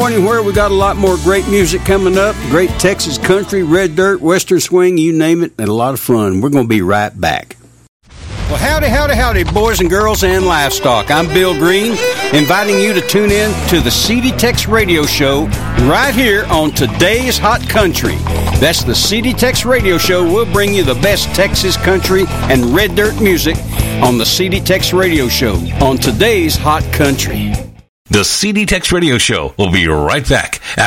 Morning, where we got a lot more great music coming up. Great Texas country, red dirt, western swing, you name it, and a lot of fun. We're going to be right back. Well, howdy, howdy, howdy, boys and girls and livestock. I'm Bill Green, inviting you to tune in to the CD Tex Radio Show right here on Today's Hot Country. That's the CD Tex Radio Show. We'll bring you the best Texas country and red dirt music on the CD Tex Radio Show on Today's Hot Country. The CD Tex Radio Show will be right back